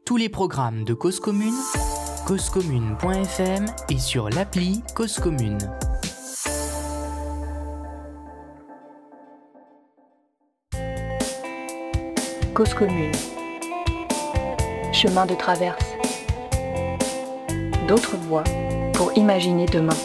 Tous les programmes de Cause Commune, causecommune.fm et sur l'appli Cause Commune. Cause Commune. Chemin de traverse. D'autres voies pour imaginer demain.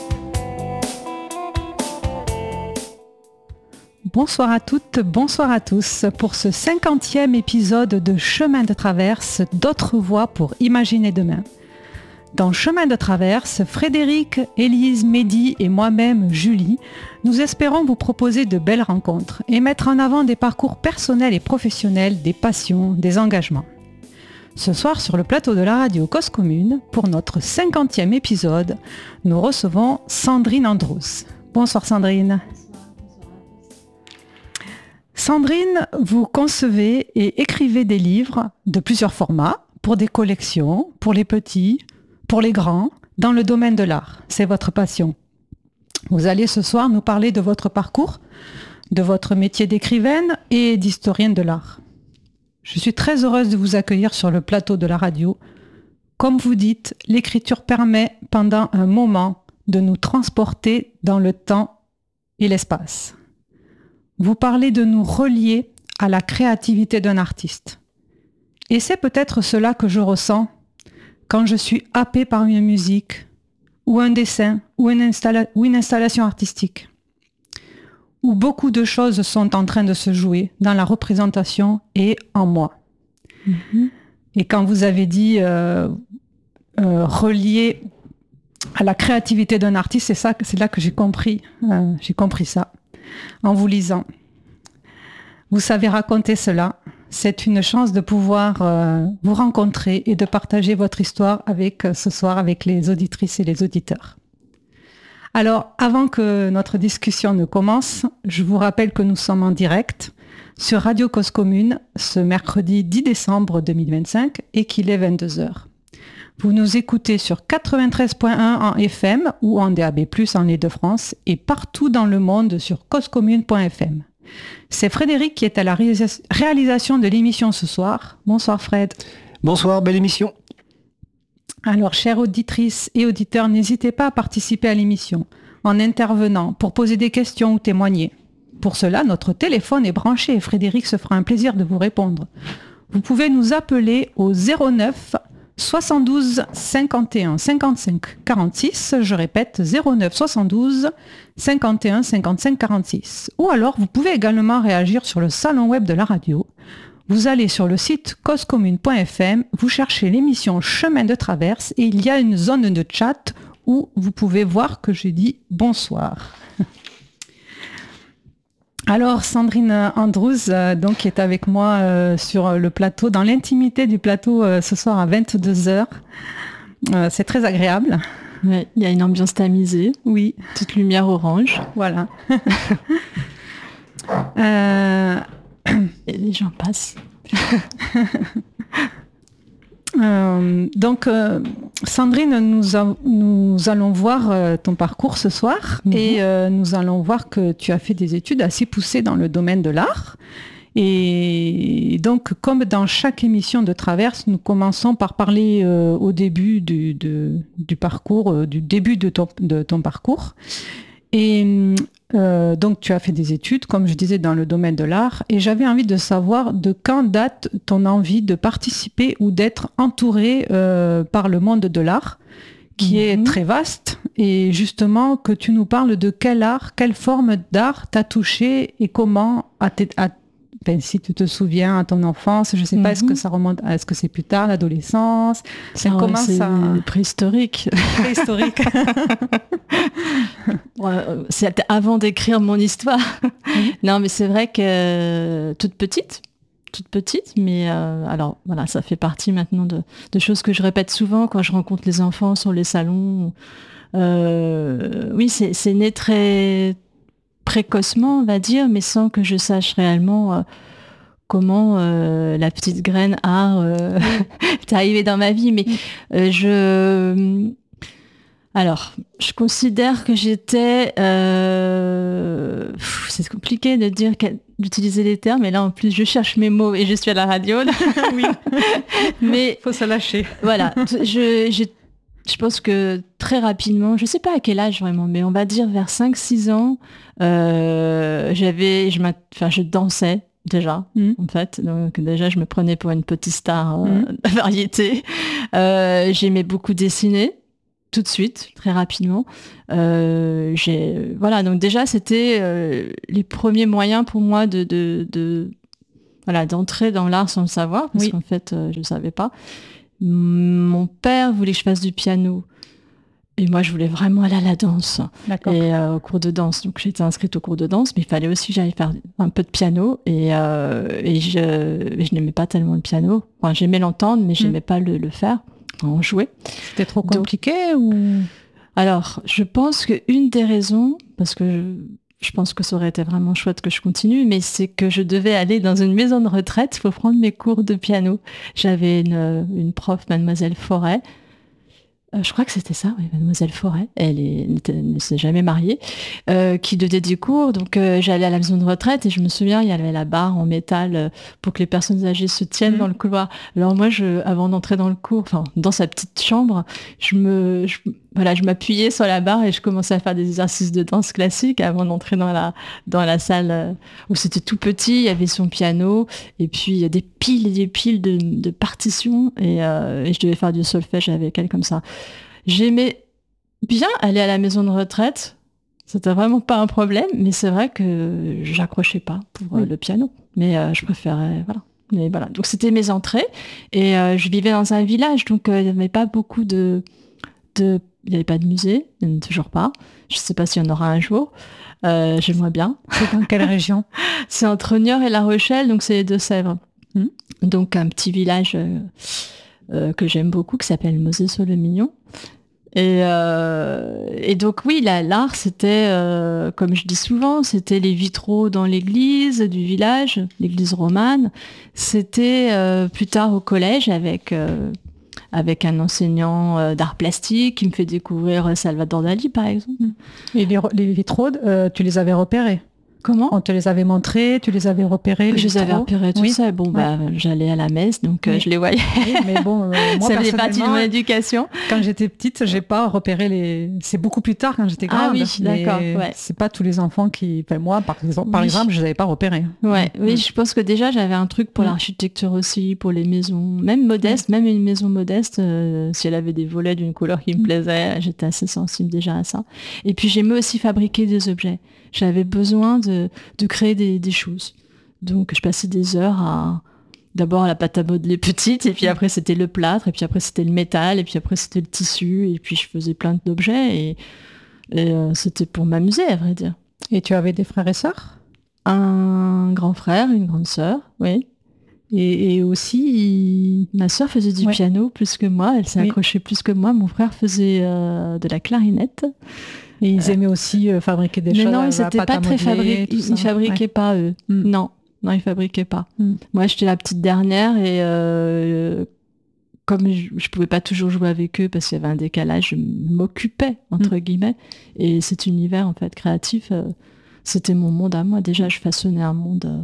Bonsoir à toutes, bonsoir à tous pour ce 50e épisode de Chemin de traverse, d'autres voies pour imaginer demain. Dans Chemin de traverse, Frédéric, Élise, Mehdi et moi-même, Julie, nous espérons vous proposer de belles rencontres et mettre en avant des parcours personnels et professionnels, des passions, des engagements. Ce soir, sur le plateau de la radio Cause Commune, pour notre 50e épisode, nous recevons Sandrine Androus. Bonsoir Sandrine. Sandrine, vous concevez et écrivez des livres de plusieurs formats pour des collections, pour les petits, pour les grands, dans le domaine de l'art. C'est votre passion. Vous allez ce soir nous parler de votre parcours, de votre métier d'écrivaine et d'historienne de l'art. Je suis très heureuse de vous accueillir sur le plateau de la radio. Comme vous dites, l'écriture permet pendant un moment de nous transporter dans le temps et l'espace. Vous parlez de nous relier à la créativité d'un artiste. Et c'est peut-être cela que je ressens quand je suis happée par une musique, ou un dessin, ou une installation artistique, où beaucoup de choses sont en train de se jouer dans la représentation et en moi. Mm-hmm. Et quand vous avez dit relier à la créativité d'un artiste, c'est là que j'ai compris ça. En vous lisant. Vous savez raconter cela. C'est une chance de pouvoir vous rencontrer et de partager votre histoire ce soir avec les auditrices et les auditeurs. Alors, avant que notre discussion ne commence, je vous rappelle que nous sommes en direct sur Radio Cause Commune ce mercredi 10 décembre 2025 et qu'il est 22h. Vous nous écoutez sur 93.1 en FM ou en DAB+, en Île-de-France et partout dans le monde sur causecommune.fm. C'est Frédéric qui est à la réalisation de l'émission ce soir. Bonsoir Fred. Bonsoir, belle émission. Alors, chères auditrices et auditeurs, n'hésitez pas à participer à l'émission en intervenant pour poser des questions ou témoigner. Pour cela, notre téléphone est branché et Frédéric se fera un plaisir de vous répondre. Vous pouvez nous appeler au 09 72 51 55 46, je répète 09 72 51 55 46. Ou alors vous pouvez également réagir sur le salon web de la radio. Vous allez sur le site causecommune.fm, vous cherchez l'émission Chemin de traverse et il y a une zone de chat où vous pouvez voir que j'ai dit bonsoir. Alors Sandrine Androus, donc, qui est avec moi sur le plateau, dans l'intimité du plateau ce soir à 22h. C'est très agréable. Ouais, il y a une ambiance tamisée. Oui. Toute lumière orange. Voilà. Et les gens passent. Donc, Sandrine, nous allons voir ton parcours ce soir et nous allons voir que tu as fait des études assez poussées dans le domaine de l'art. Et donc, comme dans chaque émission de Traverse, nous commençons par parler au début du parcours, du début de ton parcours. Et donc, tu as fait des études, comme je disais, dans le domaine de l'art. Et j'avais envie de savoir de quand date ton envie de participer ou d'être entourée par le monde de l'art, qui est très vaste. Et justement, que tu nous parles de quel art, quelle forme d'art t'a touché et comment si tu te souviens à ton enfance, je ne sais pas, est-ce que ça remonte, est-ce que c'est plus tard, l'adolescence, c'est préhistorique. Préhistorique. C'est avant d'écrire mon histoire. Non, mais c'est vrai que toute petite, mais alors voilà, ça fait partie maintenant de choses que je répète souvent quand je rencontre les enfants sur les salons. Oui, c'est né très précocement, on va dire, mais sans que je sache réellement comment la petite graine est arrivée dans ma vie. Mais Alors, je considère que j'étais... c'est compliqué d'utiliser les termes, mais là, en plus, je cherche mes mots et je suis à la radio. Là. Oui. Mais Faut se lâcher. voilà, je pense que très rapidement, je ne sais pas à quel âge vraiment, mais on va dire vers 5-6 ans, je dansais déjà, en fait. Donc déjà, je me prenais pour une petite star de variété. J'aimais beaucoup dessiner. Tout de suite, très rapidement. Voilà, donc déjà, c'était les premiers moyens pour moi d'entrer dans l'art sans le savoir, parce qu'en fait, je ne savais pas. Mon père voulait que je fasse du piano. Et moi, je voulais vraiment aller à la danse. D'accord. Et au cours de danse. Donc, j'étais inscrite au cours de danse, mais il fallait aussi que j'aille faire un peu de piano. Et je n'aimais pas tellement le piano. Enfin, j'aimais l'entendre, mais je n'aimais pas le faire. En jouer. C'était trop compliqué ou... Alors, je pense qu'une des raisons, parce que je pense que ça aurait été vraiment chouette que je continue, mais c'est que je devais aller dans une maison de retraite pour prendre mes cours de piano. J'avais une prof, Mademoiselle Forêt. Je crois que c'était ça, oui, Mademoiselle Forêt. Elle ne s'est jamais mariée, qui donnait des cours. Donc, j'allais à la maison de retraite et je me souviens, il y avait la barre en métal pour que les personnes âgées se tiennent dans le couloir. Alors moi, avant d'entrer dans le cours, enfin dans sa petite chambre, je m'appuyais sur la barre et je commençais à faire des exercices de danse classique avant d'entrer dans la salle où c'était tout petit. Il y avait son piano et puis il y a des piles et des piles de partitions et je devais faire du solfège avec elle comme ça. J'aimais bien aller à la maison de retraite. C'était vraiment pas un problème, mais c'est vrai que j'accrochais pas pour le piano. Mais je préférais, voilà. Mais voilà. Donc c'était mes entrées et je vivais dans un village, donc il n'y avait pas beaucoup il n'y avait pas de musée, il n'y en a toujours pas. Je ne sais pas s'il y en aura un jour. J'aimerais bien. C'est dans quelle région? C'est entre Niort et La Rochelle, donc c'est les Deux-Sèvres. Donc un petit village que j'aime beaucoup, qui s'appelle Mosée-sur-le-Mignon. Et donc oui, l'art, c'était, comme je dis souvent, c'était les vitraux dans l'église du village, l'église romane. C'était plus tard au collège avec un enseignant d'art plastique qui me fait découvrir Salvador Dali, par exemple. Et les vitraux, tu les avais repérés? Comment? On te les avait montrés, tu les avais repérés? Je les avais repérés, tout ça. Bon, j'allais à la messe, donc je les voyais. Oui, mais bon, moi, ça faisait partie de mon éducation. Quand j'étais petite, j'ai pas repéré les... C'est beaucoup plus tard, quand j'étais grande. Ah oui, d'accord. Ouais. C'est pas tous les enfants qui... Enfin, moi, par exemple, je les avais pas repérés. Oui, je pense que déjà, j'avais un truc pour l'architecture aussi, pour les maisons, même modestes, même une maison modeste, si elle avait des volets d'une couleur qui me plaisait, j'étais assez sensible déjà à ça. Et puis, j'aimais aussi fabriquer des objets. J'avais besoin de créer des choses. Donc, je passais des heures d'abord à la pâte à modeler petite, et puis après, c'était le plâtre, et puis après, c'était le métal, et puis après, c'était le tissu, et puis je faisais plein d'objets, et c'était pour m'amuser, à vrai dire. Et tu avais des frères et sœurs? Un grand frère, une grande sœur, oui. Et aussi, ma sœur faisait du piano plus que moi, elle s'est accrochée plus que moi. Mon frère faisait de la clarinette. Et ils aimaient aussi fabriquer des choses. Mais non, ils n'étaient pas très fabriqués. Ils ne fabriquaient pas, eux. Non, ils ne fabriquaient pas. Moi, j'étais la petite dernière et comme je ne pouvais pas toujours jouer avec eux parce qu'il y avait un décalage, je m'occupais, entre guillemets. Et cet univers, en fait, créatif, c'était mon monde à moi. Déjà, je façonnais un monde.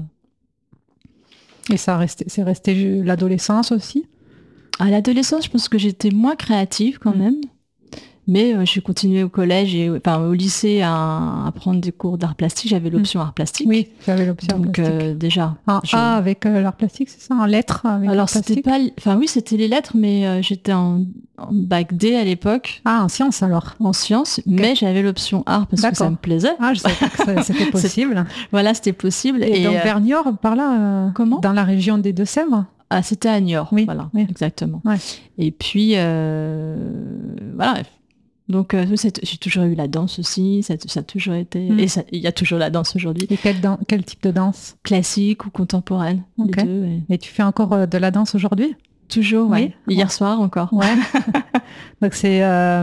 Et c'est resté l'adolescence aussi? À l'adolescence, je pense que j'étais moins créative quand même. Mais j'ai continué au collège et au lycée à prendre des cours d'art plastique. J'avais l'option art plastique. Oui, j'avais l'option donc déjà. A avec l'art plastique, c'est ça? En lettres avec alors c'était pas. Enfin oui, c'était les lettres, mais j'étais en bac D à l'époque. Ah, en sciences alors? En sciences, mais j'avais l'option art parce que ça me plaisait. Ah, je savais pas que c'était possible. Voilà, c'était possible. Et donc vers Niort, par là, comment? Dans la région des Deux-Sèvres? Ah, c'était à Niort. Oui, voilà, oui. Exactement. Ouais. Et puis voilà. Donc j'ai toujours eu la danse aussi, ça a toujours été, et il y a toujours la danse aujourd'hui. Et quel type de danse? Classique ou contemporaine, les deux. Et tu fais encore de la danse aujourd'hui? Toujours, oui. Hier soir encore. Ouais. Donc c'est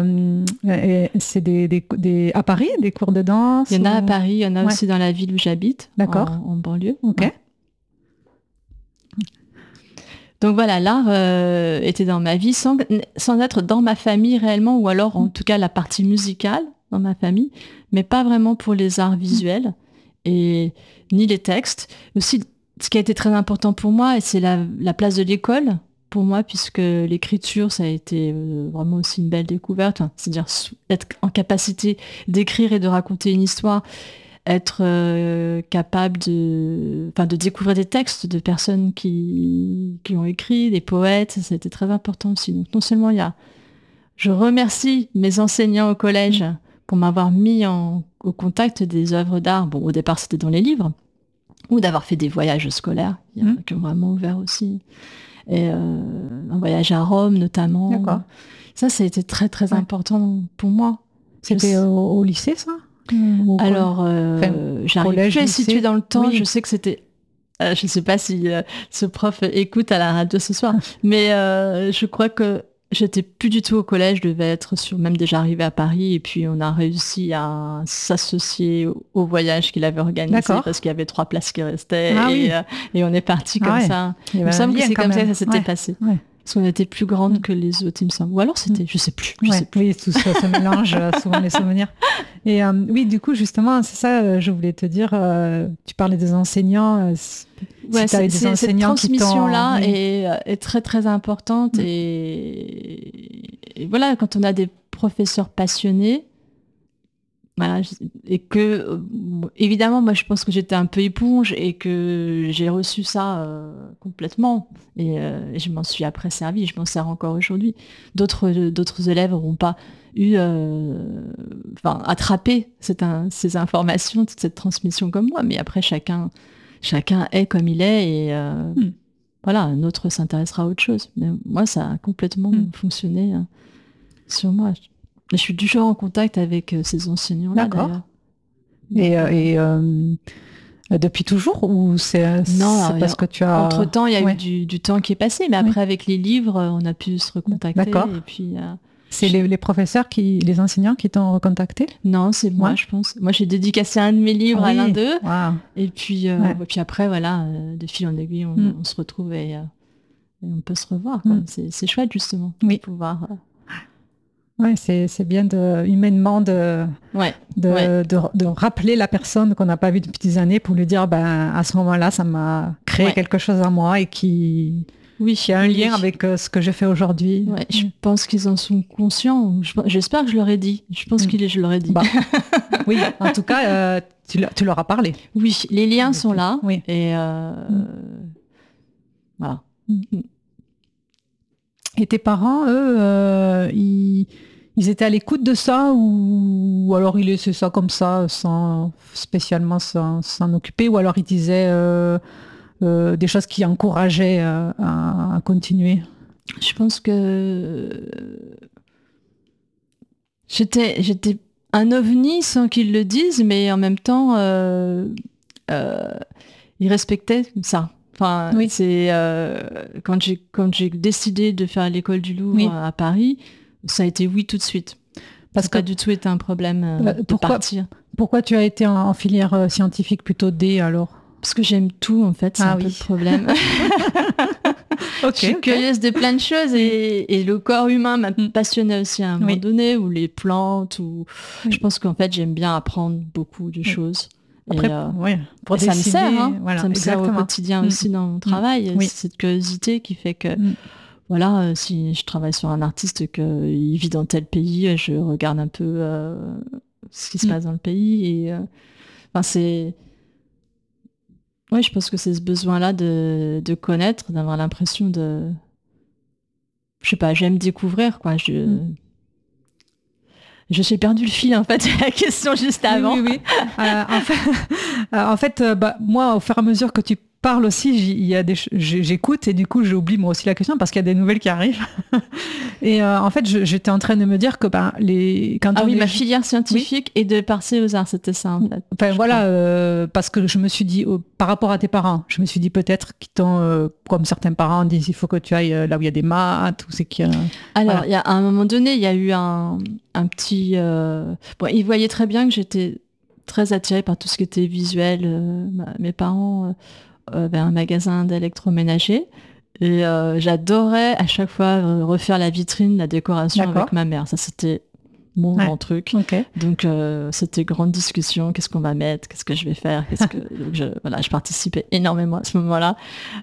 à Paris, des cours de danse? Il y en a à Paris, il y en a aussi dans la ville où j'habite, d'accord, en banlieue. Ok. Ouais. Donc voilà, l'art était dans ma vie sans être dans ma famille réellement, ou alors en tout cas la partie musicale dans ma famille, mais pas vraiment pour les arts visuels et ni les textes. Aussi, ce qui a été très important pour moi, c'est la place de l'école pour moi, puisque l'écriture, ça a été vraiment aussi une belle découverte. C'est-à-dire être en capacité d'écrire et de raconter une histoire, être capable de découvrir des textes de personnes qui ont écrit, des poètes, ça a été très important aussi. Donc non seulement je remercie mes enseignants au collège pour m'avoir mis au contact des œuvres d'art. Bon, au départ, c'était dans les livres, ou d'avoir fait des voyages scolaires qui ont vraiment ouvert aussi. Et un voyage à Rome, notamment. D'accord. Ça a été très, très important pour moi. C'était au lycée, ça? Alors, j'arrive plus à situer dans le temps. Oui. Je sais que c'était... je ne sais pas si ce prof écoute à la radio ce soir, mais je crois que j'étais plus du tout au collège, je devais être même déjà arrivée à Paris, et puis on a réussi à s'associer au voyage qu'il avait organisé. D'accord. Parce qu'il y avait 3 places qui restaient, et on est parti comme ça. Il me semble que c'est comme ça que ça s'était passé. Ouais. Parce qu'on était plus grande que les autres, il me semble. Ou alors c'était, je sais plus. Oui, tout ça se mélange souvent les souvenirs. Et oui, du coup, justement, c'est ça, je voulais te dire, tu parlais des enseignants. Si cette transmission-là est très, très importante. Et voilà, quand on a des professeurs passionnés, voilà, et que, évidemment, moi, je pense que j'étais un peu éponge et que j'ai reçu ça complètement. Et je m'en suis après servi, je m'en sers encore aujourd'hui. D'autres élèves n'auront pas eu, attrapé ces informations, toute cette transmission comme moi. Mais après, chacun est comme il est, et voilà, un autre s'intéressera à autre chose. Mais moi, ça a complètement fonctionné sur moi. Je suis toujours en contact avec ces enseignants-là. D'accord. Et depuis toujours, ou c'est parce que tu as... Entre-temps, il y a eu du temps qui est passé, mais après, avec les livres, on a pu se recontacter. D'accord. Et puis, c'est les professeurs, les enseignants qui t'ont recontacté? Non, c'est moi, je pense. Moi, j'ai dédicacé un de mes livres à l'un d'eux. Wow. Et puis, puis après, voilà, de fil en aiguille, on se retrouve et on peut se revoir. C'est chouette, justement, de pouvoir... Ouais, c'est bien humainement de rappeler la personne qu'on n'a pas vue depuis des années pour lui dire, à ce moment-là, ça m'a créé quelque chose en moi et qui a un lien avec ce que je fais aujourd'hui. Ouais, je pense qu'ils en sont conscients. J'espère que je leur ai dit. Je pense que je leur ai dit. Oui, en tout cas, tu leur as parlé. Oui, les liens sont là. Oui. Et voilà. Et tes parents, eux, ils étaient à l'écoute de ça, ou alors ils laissaient ça comme ça, sans spécialement s'en occuper, ou alors ils disaient des choses qui encourageaient à continuer? Je pense que j'étais un ovni sans qu'ils le disent, mais en même temps, ils respectaient ça. Enfin, c'est quand j'ai décidé de faire l'école du Louvre à Paris, ça a été oui tout de suite. Parce que pas du tout été un problème de partir. Pourquoi tu as été en filière scientifique plutôt D alors? Parce que j'aime tout en fait, c'est un peu le problème. Je suis curieuse de plein de choses, et le corps humain m'a passionné aussi à un moment donné, ou les plantes, je pense qu'en fait j'aime bien apprendre beaucoup de choses. Après, pour ça me sert, ça me sert au quotidien aussi dans mon travail. C'est cette curiosité qui fait que, voilà, si je travaille sur un artiste qui vit dans tel pays, je regarde un peu ce qui se passe dans le pays. Et c'est... Oui, je pense que c'est ce besoin-là de connaître, d'avoir l'impression de... Je sais pas, j'aime découvrir, quoi. Je suis perdu le fil, en fait, la question juste avant. Oui. En fait, moi, au fur et à mesure que tu parles aussi, j'écoute, et du coup, j'oublie moi aussi la question, parce qu'il y a des nouvelles qui arrivent. Et en fait, j'étais en train de me dire que ma filière scientifique et de passer aux arts, c'était ça, en fait. Enfin, voilà, parce que je me suis dit, par rapport à tes parents, je me suis dit peut-être qu'ils t'ont, comme certains parents disent, il faut que tu ailles là où il y a des maths, ou c'est qu'il y a... Alors, à un moment donné, il y a eu un petit... ils voyaient très bien que j'étais très attirée par tout ce qui était visuel. Mes parents avaient un magasin d'électroménager. Et j'adorais à chaque fois refaire la vitrine, la décoration avec ma mère. Ça, c'était mon grand truc. Okay. Donc, c'était grande discussion. Qu'est-ce qu'on va mettre? Qu'est-ce que je vais faire? Donc, je participais énormément à ce moment-là.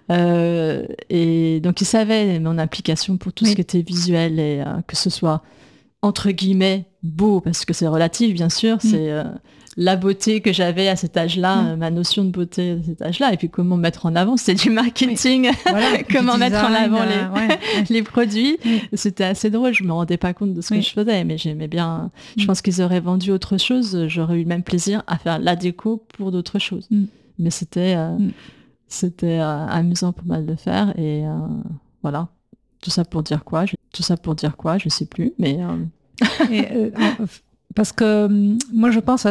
Et donc, ils savaient mon implication pour tout ce qui était visuel et que ce soit, entre guillemets, beau, parce que c'est relatif, bien sûr. C'est la beauté que j'avais à cet âge-là, ma notion de beauté à cet âge-là. Et puis, comment mettre en avant? C'était du marketing. Voilà, comment du mettre en design, avant les produits. C'était assez drôle. Je me rendais pas compte de ce que je faisais, mais j'aimais bien. Je pense qu'ils auraient vendu autre chose. J'aurais eu le même plaisir à faire la déco pour d'autres choses. Mais c'était amusant pour moi de le faire. Et voilà. Tout ça pour dire quoi? Je sais plus. Mais parce que moi, je pense à